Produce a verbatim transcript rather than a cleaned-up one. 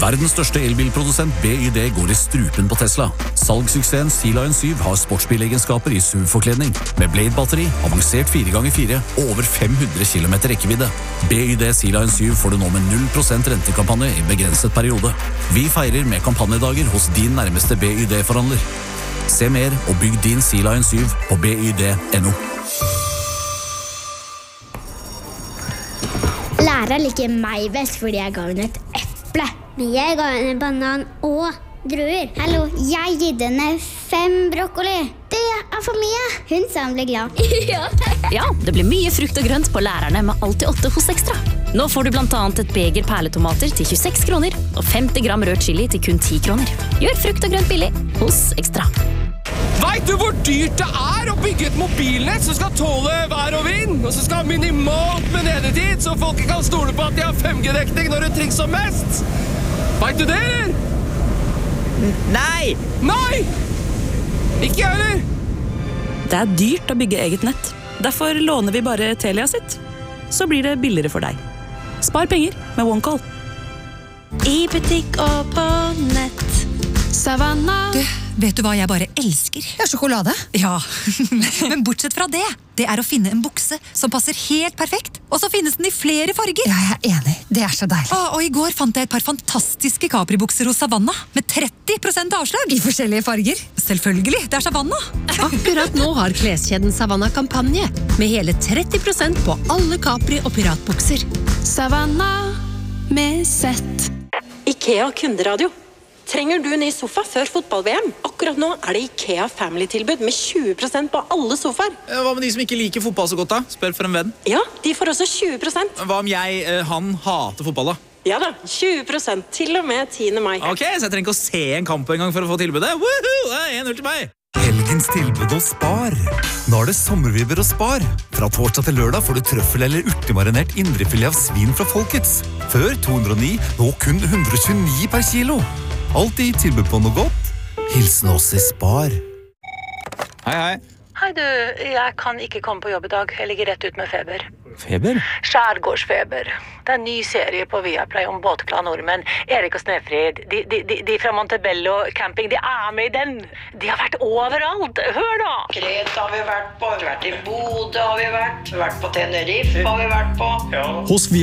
Verdens største elbilprodusent B Y D går i strupen på Tesla. Salgssuksessen Sea Lion syv har sportsbilegenskaper i S U V-forkledning, med Blade-batteri, avansert fire ganger fire og over fem hundre kilometer rekkevidde. B Y D Sea Lion syv får du nå med null prosent rentekampanje i begrenset periode. Vi feirer med kampanjedager hos din nærmeste B Y D-forhandler. Se mer og bygg din Sea Lion syv på b y d punktum n o. Læreren liker meg best fordi jeg ga henne et eple. Men jeg ga henne en banan og druer. Hallo, jeg gitt henne fem brokkoli. Det er for mye. Hun sa hun ble glad. Ja. Ja, det blir mye frukt og grønt på lærerne med alltid åtte hos Ekstra. Nå får du blant annet et beger perletomater til tjueseks kroner og femti gram rød chili til kun ti kroner. Gjør frukt og grønt billig hos Ekstra. Vet du hvor dyrt det er å bygge et mobilnett som skal tåle vær og vind, og som skal ha minimalt med nedetid, så folk kan stole på at de har fem G-dekning når det trengs som mest? Vet du det, eller? Nei! Nei! Ikke jeg, eller? Det er dyrt å bygge eget nett. Derfor låner vi bare Telia sitt. Så blir det billigere for deg. Spar penger med OneCall. I butikk og på nett. Savanna. Du, vet du hva jeg bare elsker? Ja, sjokolade. Ja, men bortsett fra det, det er å finne en bukse som passer helt perfekt, og så finnes den i flere farger. Ja, jeg er enig. Det er så deilig. Å, og i går fant jeg et par fantastiske Capri-bukser hos Savanna, med tretti prosent avslag. I forskjellige farger. Selvfølgelig, det er Savanna. Akkurat nå har kleskjeden Savanna kampanje, med hele tretti prosent på alle Capri- og piratbukser. Savanna med sett. IKEA kunderadio. Trenger du ny sofa før fotball-V M? Akkurat nå er det IKEA Family-tilbud med tjue prosent på alle sofaer. Hva med de som ikke liker fotball så godt da? Spør for en venn. Ja, de får også tjue prosent. Hva om jeg, han, hater fotball da? Ja da, tjue prosent til og med tiende mai. Ok, så jeg trenger ikke å se en kamp en gang for å få tilbudet. Woohoo! Det er en null til meg. Helgens tilbud hos Spar. Nå er det sommerviver hos Spar. Fra torsdag til lørdag får du trøffel eller urtemarinert indrefilet av svin fra Folkets. Før to hundre og ni, nå kun hundre og tjueni per kilo. Alltid tilbud på noe godt. Hilsen oss i Spar. Hei, hei. Hei du, jeg kan ikke komme på jobb i dag. Jeg ligger rett ut med feber. Feber? Skjærgårdsfeber. Det er en ny serie på Viaplay om båtkla nordmenn. Erik og Snefrid, de, de, de, de fra Montebello camping, de er med i den. De har vært overalt. Hør da! Kreta har vi vært på, vi har vært i Bodø har vi vært, vi har vært på Tenerife har vi vært på. Ja. Hos